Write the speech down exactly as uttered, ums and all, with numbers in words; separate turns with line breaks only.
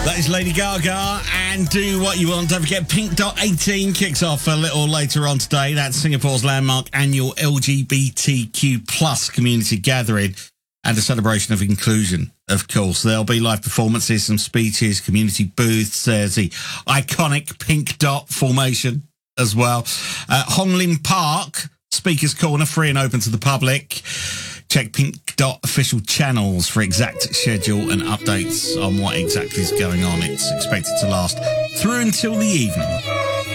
That is Lady Gaga and Do What You Want. Don't forget, Pink Dot eighteen kicks off a little later on today. That's Singapore's landmark annual L G B T Q plus community gathering and a celebration of inclusion, of course. There'll be live performances, some speeches, community booths. There's the iconic Pink Dot formation as well. Uh, Hong Lim Park, Speaker's Corner, free and open to the public. Check Pink Dot official channels for exact schedule and updates on what exactly is going on. It's expected to last through until the evening.